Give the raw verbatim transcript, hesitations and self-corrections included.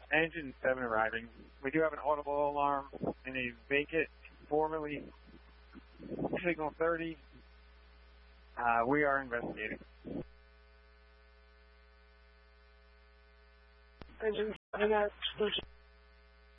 Engine seven arriving. We do have an audible alarm in a vacant, formerly signal thirty. Uh, we are investigating. Engine seven at exclusion.